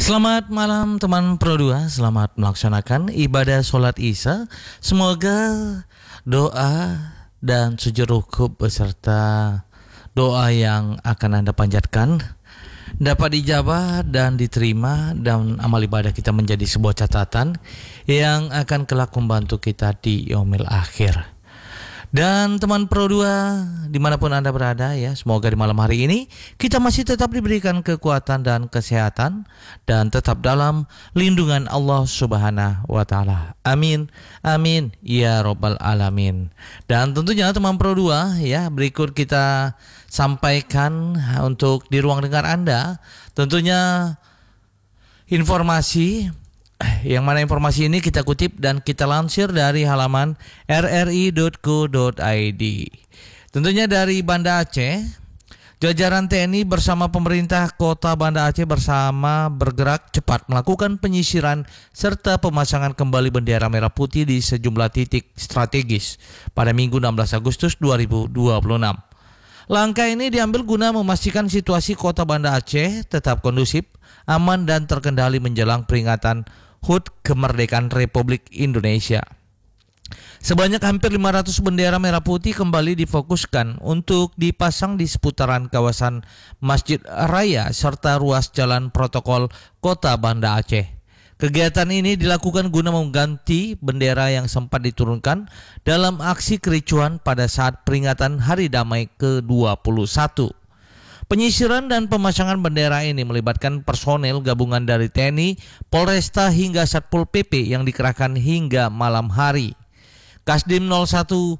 Selamat malam teman Pro 2, selamat melaksanakan ibadah sholat Isya. Semoga doa dan sujud rukuk beserta doa yang akan Anda panjatkan dapat dijabah dan diterima, dan amal ibadah kita menjadi sebuah catatan yang akan kelak membantu kita di yaumil akhir. Dan teman Pro 2 dimanapun Anda berada ya, semoga di malam hari ini kita masih tetap diberikan kekuatan dan kesehatan dan tetap dalam lindungan Allah Subhanahu wa Ta'ala. Amin, amin ya Rabbal Alamin. Dan tentunya teman Pro 2 ya, berikut kita sampaikan untuk di ruang dengar Anda tentunya informasi yang mana informasi ini kita kutip dan kita lansir dari halaman rri.co.id. Tentunya dari Banda Aceh, jajaran TNI bersama pemerintah Kota Banda Aceh bersama bergerak cepat melakukan penyisiran serta pemasangan kembali bendera merah putih di sejumlah titik strategis pada Minggu 16 Agustus 2026. Langkah ini diambil guna memastikan situasi Kota Banda Aceh tetap kondusif, aman dan terkendali menjelang peringatan HUT Kemerdekaan Republik Indonesia. Sebanyak hampir 500 bendera merah putih kembali difokuskan untuk dipasang di seputaran kawasan Masjid Raya serta ruas jalan protokol Kota Banda Aceh. Kegiatan ini dilakukan guna mengganti bendera yang sempat diturunkan dalam aksi kericuhan pada saat peringatan Hari Damai ke-21. Penyisiran dan pemasangan bendera ini melibatkan personel gabungan dari TNI, Polresta hingga Satpol PP yang dikerahkan hingga malam hari. Kasdim 0101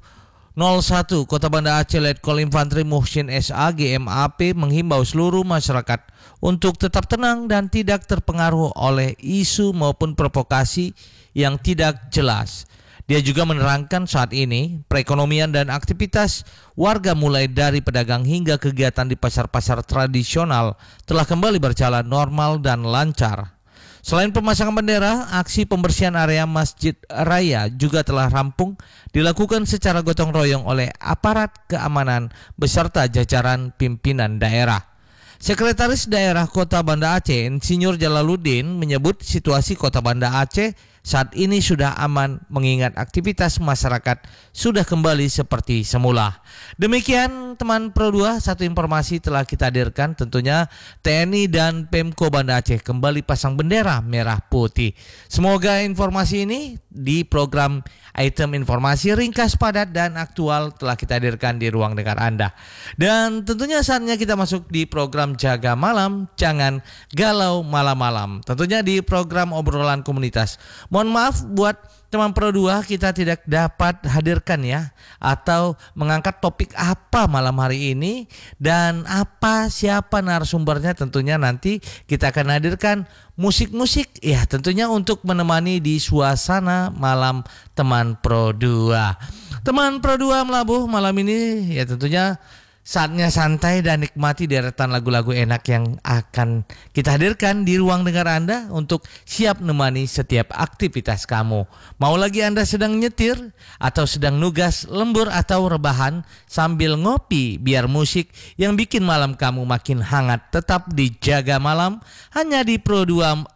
Kota Banda Aceh Letkol Infantri Muhsin SA GMAP menghimbau seluruh masyarakat untuk tetap tenang dan tidak terpengaruh oleh isu maupun provokasi yang tidak jelas. Dia juga menerangkan saat ini perekonomian dan aktivitas warga mulai dari pedagang hingga kegiatan di pasar-pasar tradisional telah kembali berjalan normal dan lancar. Selain pemasangan bendera, aksi pembersihan area Masjid Raya juga telah rampung dilakukan secara gotong royong oleh aparat keamanan beserta jajaran pimpinan daerah. Sekretaris Daerah Kota Banda Aceh, Insinyur Jalaluddin menyebut situasi Kota Banda Aceh saat ini sudah aman mengingat aktivitas masyarakat sudah kembali seperti semula. Demikian teman Pro 2, satu informasi telah kita hadirkan, tentunya TNI dan Pemko Banda Aceh kembali pasang bendera merah putih. Semoga informasi ini di program item informasi ringkas, padat dan aktual telah kita hadirkan di ruang dengar Anda. Dan tentunya saatnya kita masuk di program Jaga Malam, jangan galau malam-malam. Tentunya di program obrolan komunitas. Mohon maaf buat teman Pro 2 kita tidak dapat hadirkan ya, atau mengangkat topik apa malam hari ini dan siapa narasumbernya. Tentunya nanti kita akan hadirkan musik-musik ya, tentunya untuk menemani di suasana malam teman Pro 2. Teman Pro 2 melabuh malam ini ya, tentunya saatnya santai dan nikmati deretan lagu-lagu enak yang akan kita hadirkan di ruang dengar Anda untuk siap menemani setiap aktivitas kamu. Mau lagi Anda sedang nyetir atau sedang nugas lembur atau rebahan sambil ngopi, biar musik yang bikin malam kamu makin hangat tetap dijaga malam hanya di Pro 2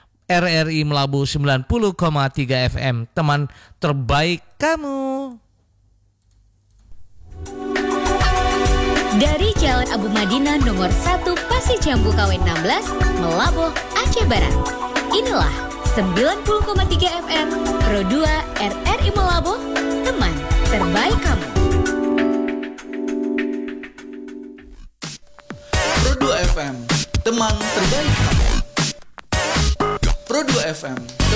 RRI Melabu 90,3 FM, teman terbaik kamu. Dari Jalan Abu Madinah nomor 1 Pasir Jambu KW 16, Melaboh, Aceh Barat. Inilah 90,3 FM Pro 2 RRI Melaboh, teman terbaik kamu. Pro 2 FM, teman terbaik kamu. Pro 2 FM.